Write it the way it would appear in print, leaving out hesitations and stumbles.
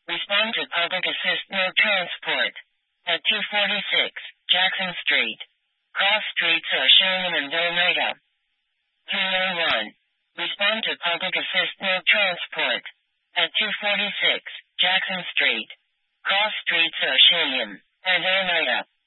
Respond to public assist no transport. At 246 Jackson Street. Cross streets are shown in Oneida. 201. Respond to public assist no transport. At 246 Jackson Street. Cross streets are shown in Oneida.